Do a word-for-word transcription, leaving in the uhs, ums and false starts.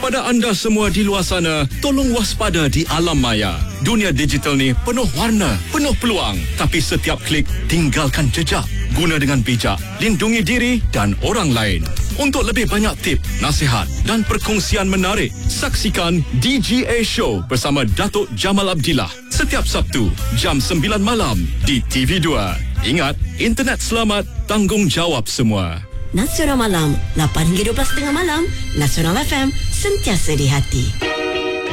Kepada anda semua di luar sana, tolong waspada di alam maya. Dunia digital ni penuh warna, penuh peluang. Tapi setiap klik, tinggalkan jejak. Guna dengan bijak, lindungi diri dan orang lain. Untuk lebih banyak tip, nasihat dan perkongsian menarik, saksikan D G A Show bersama Datuk Jamal Abdillah setiap Sabtu jam sembilan malam di T V dua. Ingat, internet selamat, tanggungjawab semua. Nasional Malam, lapan hingga dua belas tengah malam. Nasional F M, sentiasa di hati.